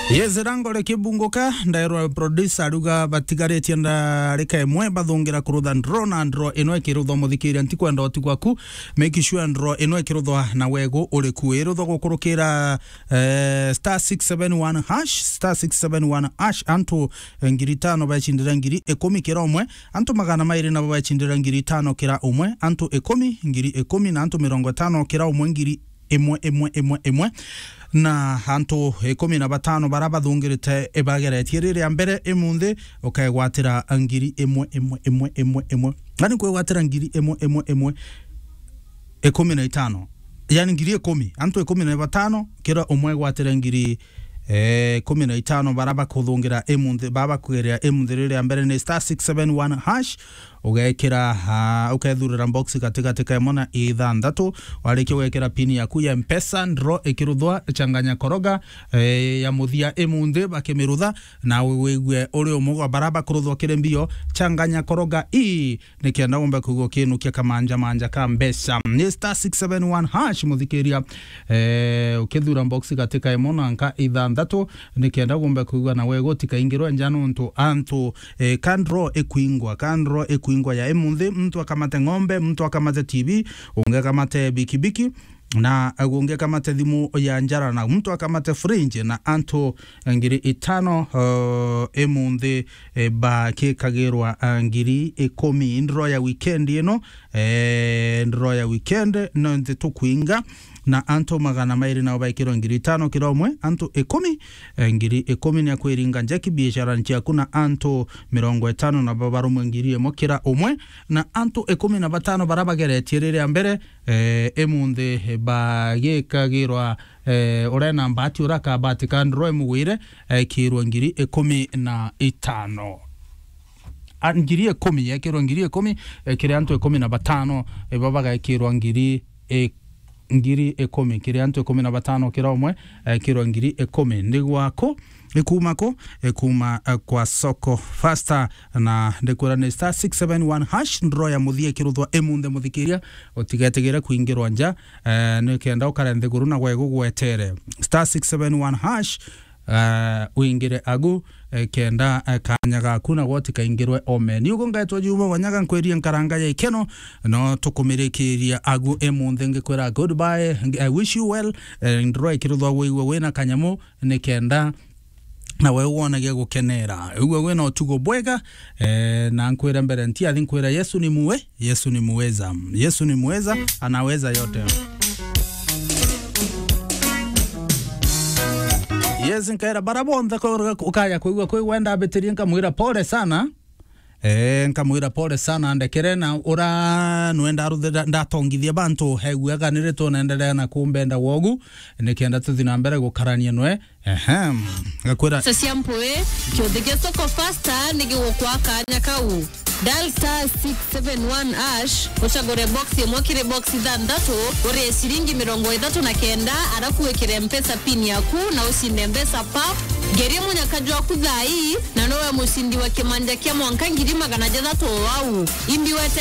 Yezerango le kibungoka ndairo producer aruga batigaretie ndarika emwe bathongira kurutha ndrona ndro eno ekirutho muthikiri antikwenda otigwaku make sure ndro eno ekirutho na wego uri kuirutho gukurukira star 671 hash star 671 hash antu ngiri 5 bachindira ngiri 10 kira umwe antu magana mairi na bachindira ngiri 5 kira umwe antu 10 ngiri 10 na antu 50 kira umwe ngiri emwe na hantu 15 baraba thungirite ebageretie riri ya mbere emunthi ukaigwatira ngiri emwe ngani kwigwatira ngiri emwe 15 yani ngiri 10 antu 15 kira umwe gwatira ngiri 15 baraba kuthungira emunthi baba kugeria emunthi riri ya mbere ni star 671 hash ugekira ukethurira box katika emona ithandatu wariki ugekira pini yaku ya mpesa ndro ikiruthwa changanya koroga ya muthia emunthi bakimirutha na wigwe uri umugwa baraba kuruthwa kirembio changanya koroga nikienda gomba kugo kinu kia kamanja ka mbesa ni star 671 hash muthikiria ukethura box katika emona nka ithandatu nikienda gomba kugo na wego tikaingirwa njano ntu antu kandro ekuingwa ya emunthi mtu akamate ng'ombe mtu akamate TV unge akamate bikibiki na unge akamate thimu ya njara na mtu akamate fringe na anto ngiri 5 emunthi bakikagirwa ngiri 10 ndro ya weekend ino ndro ya weekend no nte kuinga na anto magana mairi na baikiro ngiri 5 kira umwe anto 10 ngiri 10 ni akwiringa njaki biashara nchia kuna anto 50 na babarumu ngiri emokira umwe na anto 15 baraba geretie riri ya mbere emunthi bagikagirwa orena mbati uraka bati kandro emugwire kirwa ngiri 15 ngiri 10 yakirwa ngiri 10 kiri anto 15 babaga kirwa ngiri 10 kiri antu 15 kira umwe kiro ngiri 10 ndigwako ekuma kwa soko faster na ndekura ni star 671 hash ndro ya muthie kiruthwa emunthe muthikiria otigetegera kuingirwa nja nikenda ukarenthe guruna gwa gugwetere star 671 hash uingire agu kenda kanyaga kuna goti kaingirwe omeni ugo ngaitwa jubo wanyaga nkweria nkaranga ya ikeno no tukumirikiria agu emunthe ngikwira goodbye I wish you well ndro ikiruthwa we na kanyamu nikenda na wewe wonage gukenera ugo no tugo bwega na nkwira mbere ntia nkwira Yesu ni muweza anaweza yote. Yes, nkaira barabonda ukaya kuiwenda betiri nkamwira pole sana nkamwira pole sana ndekere na ura nwenda aruthe ndatongithia bantu heguaga nireto naendelea na kumbenda wogu nikienda tuthina mbere gukarania nwe ngakwira sesiampoe kyothige soko faster nigigukwa kanya kau dial star 671 hash ushagore box yemokire box ithandatu uri shilingi 39 arafu wekire mpesa pin yaku na usinde mpesa pap geri munyakajwa kuthai na nowe musindi wa kimanja kia mwanka ngiri 600 au imbi wete